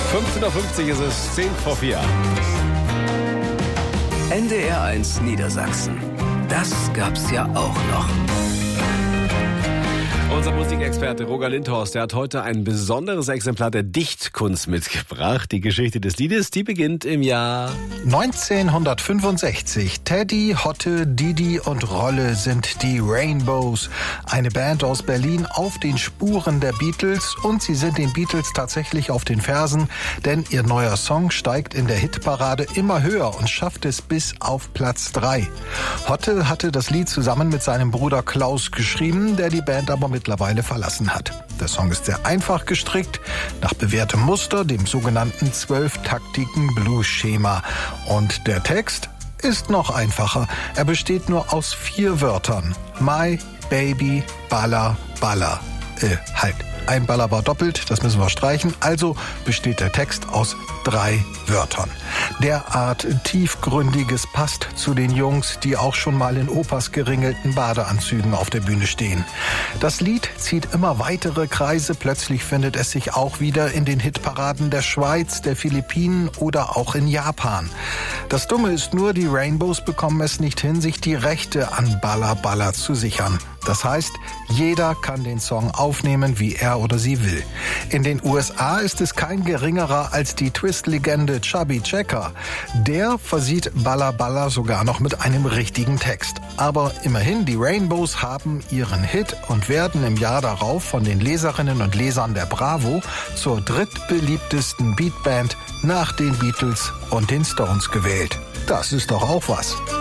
15.50 Uhr ist es, 10 vor 4. NDR1 Niedersachsen. Das gab's ja auch noch. Unser Musikexperte Roger Lindhorst, der hat heute ein besonderes Exemplar der Dichtkunst mitgebracht. Die Geschichte des Liedes, die beginnt im Jahr 1965. Teddy, Hotte, Didi und Rolle sind die Rainbows. Eine Band aus Berlin auf den Spuren der Beatles. Und sie sind den Beatles tatsächlich auf den Fersen, denn ihr neuer Song steigt in der Hitparade immer höher und schafft es bis auf Platz 3. Hotte hatte das Lied zusammen mit seinem Bruder Klaus geschrieben, der die Band aber mittlerweile verlassen hat. Der Song ist sehr einfach gestrickt, nach bewährtem Muster, dem sogenannten 12-taktigen Blues-Schema. Und der Text ist noch einfacher. Er besteht nur aus 4 Wörtern. My Baby Balla Balla. Ein Baller war doppelt, das müssen wir streichen. Also besteht der Text aus 3 Wörtern. Derart Tiefgründiges passt zu den Jungs, die auch schon mal in Opas geringelten Badeanzügen auf der Bühne stehen. Das Lied zieht immer weitere Kreise. Plötzlich findet es sich auch wieder in den Hitparaden der Schweiz, der Philippinen oder auch in Japan. Das Dumme ist nur, die Rainbows bekommen es nicht hin, sich die Rechte an Balla Balla zu sichern. Das heißt, jeder kann den Song aufnehmen, wie er oder sie will. In den USA ist es kein geringerer als die Twist-Legende Chubby Checker. Der versieht Balla Balla sogar noch mit einem richtigen Text. Aber immerhin, die Rainbows haben ihren Hit und werden im Jahr darauf von den Leserinnen und Lesern der Bravo zur drittbeliebtesten Beatband nach den Beatles und den Stones gewählt. Das ist doch auch was.